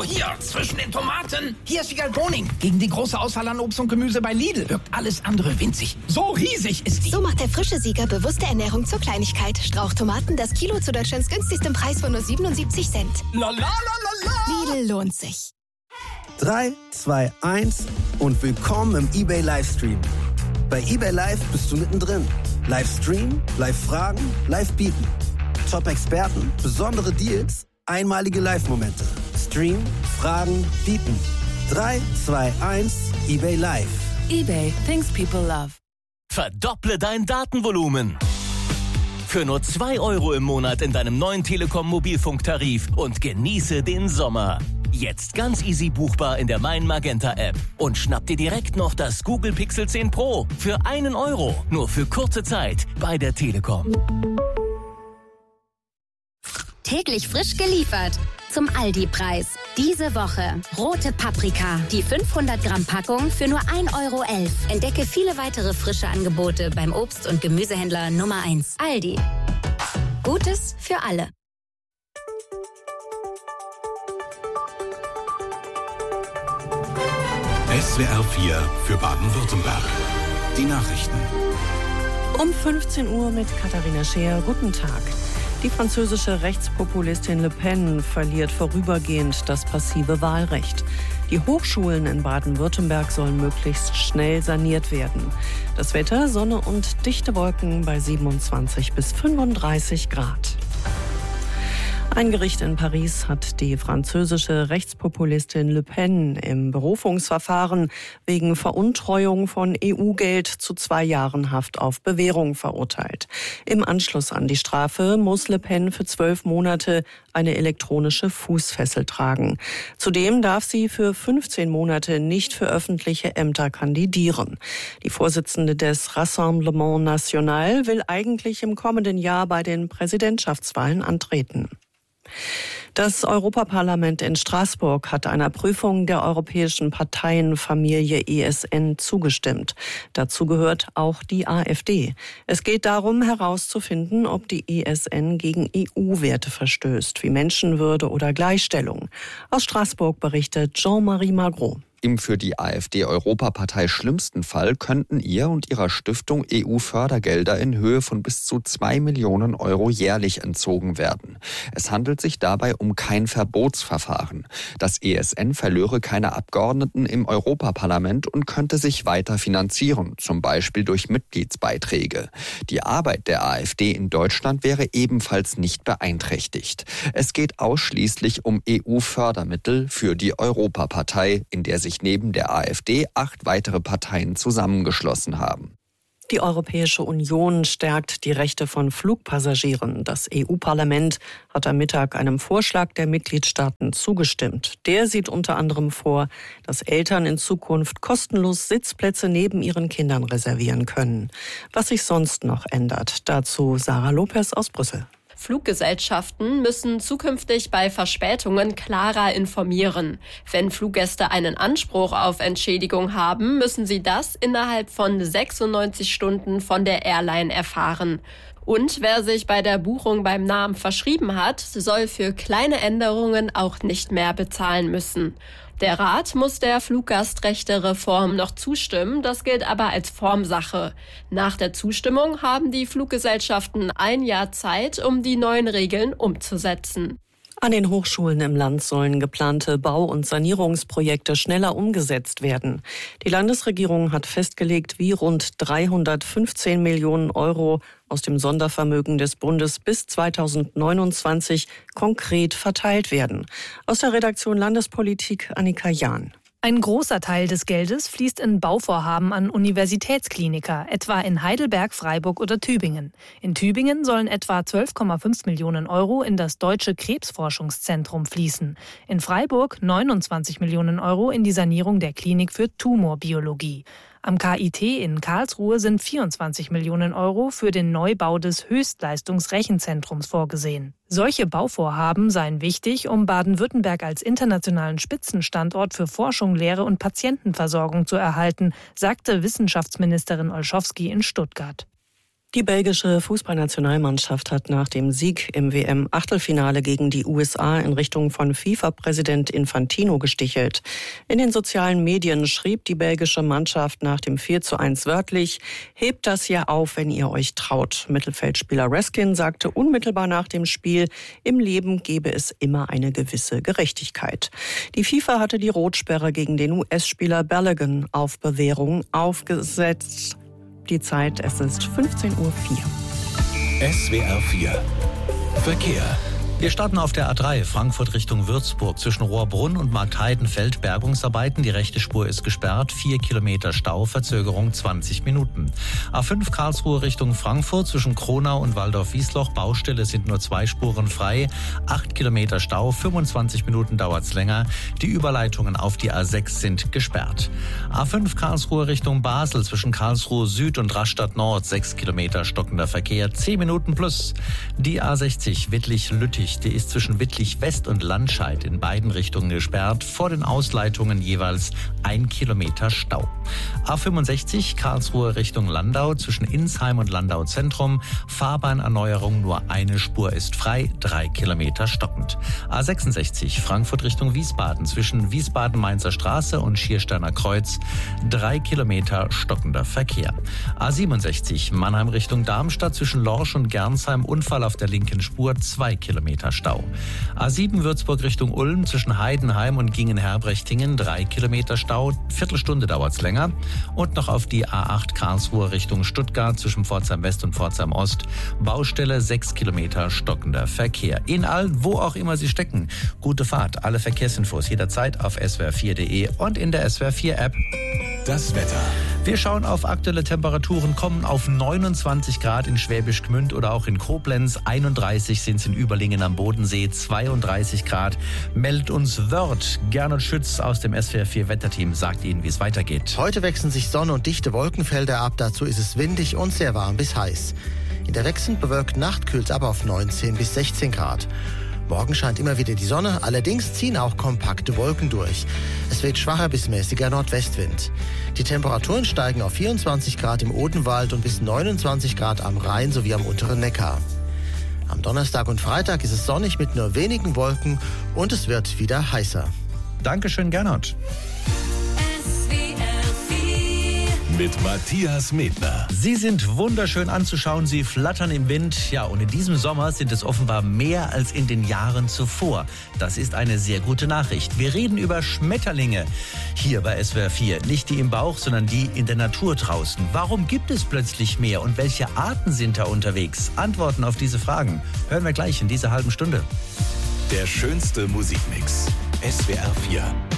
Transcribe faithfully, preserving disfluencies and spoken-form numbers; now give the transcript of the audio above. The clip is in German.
So, hier, zwischen den Tomaten. Hier ist Wiegald Boning. Gegen die große Auswahl an Obst und Gemüse bei Lidl wirkt alles andere winzig. So riesig ist die. So macht der frische Sieger bewusste Ernährung zur Kleinigkeit. Strauchtomaten, das Kilo zu Deutschlands günstigsten Preis von nur siebenundsiebzig Cent. La la la la la. Lidl lohnt sich. drei, zwei, eins und willkommen im eBay Livestream. Bei eBay Live bist du mittendrin. Livestream, Live-Fragen, Live-Bieten. Top-Experten, besondere Deals, einmalige Live-Momente. Stream, Fragen, Bieten. drei, zwei, eins, eBay Live. eBay, things people love. Verdopple dein Datenvolumen. Für nur zwei Euro im Monat in deinem neuen Telekom-Mobilfunktarif und genieße den Sommer. Jetzt ganz easy buchbar in der Mein Magenta App. Und schnapp dir direkt noch das Google Pixel zehn Pro für einen Euro. Nur für kurze Zeit bei der Telekom. Täglich frisch geliefert. Zum Aldi-Preis. Diese Woche rote Paprika. Die fünfhundert Gramm Packung für nur ein Euro elf. Entdecke viele weitere frische Angebote beim Obst- und Gemüsehändler Nummer eins. Aldi. Gutes für alle. S W R vier für Baden-Württemberg. Die Nachrichten. Um fünfzehn Uhr mit Katharina Scheer. Guten Tag. Die französische Rechtspopulistin Le Pen verliert vorübergehend das passive Wahlrecht. Die Hochschulen in Baden-Württemberg sollen möglichst schnell saniert werden. Das Wetter, Sonne und dichte Wolken bei siebenundzwanzig bis fünfunddreißig Grad. Ein Gericht in Paris hat die französische Rechtspopulistin Le Pen im Berufungsverfahren wegen Veruntreuung von E U-Geld zu zwei Jahren Haft auf Bewährung verurteilt. Im Anschluss an die Strafe muss Le Pen für zwölf Monate eine elektronische Fußfessel tragen. Zudem darf sie für fünfzehn Monate nicht für öffentliche Ämter kandidieren. Die Vorsitzende des Rassemblement National will eigentlich im kommenden Jahr bei den Präsidentschaftswahlen antreten. Das Europaparlament in Straßburg hat einer Prüfung der europäischen Parteienfamilie E S N zugestimmt. Dazu gehört auch die AfD. Es geht darum, herauszufinden, ob die E S N gegen E U-Werte verstößt, wie Menschenwürde oder Gleichstellung. Aus Straßburg berichtet Jean-Marie Magro. Im für die AfD-Europapartei schlimmsten Fall könnten ihr und ihrer Stiftung E U-Fördergelder in Höhe von bis zu zwei Millionen Euro jährlich entzogen werden. Es handelt sich dabei um kein Verbotsverfahren. Das E S N verlöre keine Abgeordneten im Europaparlament und könnte sich weiter finanzieren, zum Beispiel durch Mitgliedsbeiträge. Die Arbeit der AfD in Deutschland wäre ebenfalls nicht beeinträchtigt. Es geht ausschließlich um E U-Fördermittel für die Europapartei, in der sich neben der AfD acht weitere Parteien zusammengeschlossen haben. Die Europäische Union stärkt die Rechte von Flugpassagieren. Das E U-Parlament hat am Mittag einem Vorschlag der Mitgliedstaaten zugestimmt. Der sieht unter anderem vor, dass Eltern in Zukunft kostenlos Sitzplätze neben ihren Kindern reservieren können. Was sich sonst noch ändert, dazu Sarah Lopez aus Brüssel. Fluggesellschaften müssen zukünftig bei Verspätungen klarer informieren. Wenn Fluggäste einen Anspruch auf Entschädigung haben, müssen sie das innerhalb von sechsundneunzig Stunden von der Airline erfahren. Und wer sich bei der Buchung beim Namen verschrieben hat, soll für kleine Änderungen auch nicht mehr bezahlen müssen. Der Rat muss der Fluggastrechtereform noch zustimmen, das gilt aber als Formsache. Nach der Zustimmung haben die Fluggesellschaften ein Jahr Zeit, um die neuen Regeln umzusetzen. An den Hochschulen im Land sollen geplante Bau- und Sanierungsprojekte schneller umgesetzt werden. Die Landesregierung hat festgelegt, wie rund dreihundertfünfzehn Millionen Euro aus dem Sondervermögen des Bundes bis zweitausendneunundzwanzig konkret verteilt werden. Aus der Redaktion Landespolitik Annika Jahn. Ein großer Teil des Geldes fließt in Bauvorhaben an Universitätskliniker, etwa in Heidelberg, Freiburg oder Tübingen. In Tübingen sollen etwa zwölf Komma fünf Millionen Euro in das Deutsche Krebsforschungszentrum fließen. In Freiburg neunundzwanzig Millionen Euro in die Sanierung der Klinik für Tumorbiologie. Am K I T in Karlsruhe sind vierundzwanzig Millionen Euro für den Neubau des Höchstleistungsrechenzentrums vorgesehen. Solche Bauvorhaben seien wichtig, um Baden-Württemberg als internationalen Spitzenstandort für Forschung, Lehre und Patientenversorgung zu erhalten, sagte Wissenschaftsministerin Olschowski in Stuttgart. Die belgische Fußballnationalmannschaft hat nach dem Sieg im W M-Achtelfinale gegen die U S A in Richtung von FIFA-Präsident Infantino gestichelt. In den sozialen Medien schrieb die belgische Mannschaft nach dem vier zu eins wörtlich: Hebt das ja auf, wenn ihr euch traut. Mittelfeldspieler Raskin sagte unmittelbar nach dem Spiel, im Leben gebe es immer eine gewisse Gerechtigkeit. Die FIFA hatte die Rotsperre gegen den U S-Spieler Balogun auf Bewährung aufgesetzt. Die Zeit, es ist fünfzehn Uhr vier. S W R vier Verkehr. Wir starten auf der A drei, Frankfurt Richtung Würzburg. Zwischen Rohrbrunn und Marktheidenfeld Bergungsarbeiten. Die rechte Spur ist gesperrt. Vier Kilometer Stau, Verzögerung zwanzig Minuten. A fünf Karlsruhe Richtung Frankfurt. Zwischen Kronau und Waldorf-Wiesloch. Baustelle, sind nur zwei Spuren frei. Acht Kilometer Stau, fünfundzwanzig Minuten dauert's länger. Die Überleitungen auf die A sechs sind gesperrt. A fünf Karlsruhe Richtung Basel. Zwischen Karlsruhe Süd und Rastatt Nord. Sechs Kilometer stockender Verkehr. Zehn Minuten plus. Die A sechzig Wittlich-Lüttich. Die ist zwischen Wittlich-West und Landscheid in beiden Richtungen gesperrt. Vor den Ausleitungen jeweils ein Kilometer Stau. A fünfundsechzig Karlsruhe Richtung Landau. Zwischen Insheim und Landau Zentrum. Fahrbahnerneuerung, nur eine Spur ist frei. Drei Kilometer stockend. A sechsundsechzig Frankfurt Richtung Wiesbaden. Zwischen Wiesbaden-Mainzer Straße und Schiersteiner Kreuz. Drei Kilometer stockender Verkehr. A siebenundsechzig Mannheim Richtung Darmstadt. Zwischen Lorsch und Gernsheim. Unfall auf der linken Spur. Zwei Kilometer Stau. A sieben Würzburg Richtung Ulm. Zwischen Heidenheim und Gingen-Herbrechtingen. Drei Kilometer Stau. Viertelstunde dauert's länger. Und noch auf die A acht Karlsruhe Richtung Stuttgart. Zwischen Pforzheim West und Pforzheim Ost. Baustelle, sechs Kilometer stockender Verkehr. In allen, wo auch immer Sie stecken. Gute Fahrt. Alle Verkehrsinfos jederzeit auf S W R vier Punkt de und in der S W R vier App. Das Wetter. Wir schauen auf aktuelle Temperaturen, kommen auf neunundzwanzig Grad in Schwäbisch Gmünd oder auch in Koblenz. einunddreißig sind es in Überlingen am Bodensee, zweiunddreißig Grad. Meldet uns Wörth. Gernot Schütz aus dem S W R vier Wetterteam sagt Ihnen, wie es weitergeht. Heute wechseln sich Sonne und dichte Wolkenfelder ab. Dazu ist es windig und sehr warm bis heiß. In der wechselnd bewölkten Nacht kühlt es ab auf neunzehn bis sechzehn Grad. Morgen scheint immer wieder die Sonne, allerdings ziehen auch kompakte Wolken durch. Es weht schwacher bis mäßiger Nordwestwind. Die Temperaturen steigen auf vierundzwanzig Grad im Odenwald und bis neunundzwanzig Grad am Rhein sowie am unteren Neckar. Am Donnerstag und Freitag ist es sonnig mit nur wenigen Wolken und es wird wieder heißer. Dankeschön, Gernot. Mit Matthias Medner. Sie sind wunderschön anzuschauen, sie flattern im Wind. Ja, und in diesem Sommer sind es offenbar mehr als in den Jahren zuvor. Das ist eine sehr gute Nachricht. Wir reden über Schmetterlinge hier bei S W R vier. Nicht die im Bauch, sondern die in der Natur draußen. Warum gibt es plötzlich mehr und welche Arten sind da unterwegs? Antworten auf diese Fragen hören wir gleich in dieser halben Stunde. Der schönste Musikmix. S W R vier.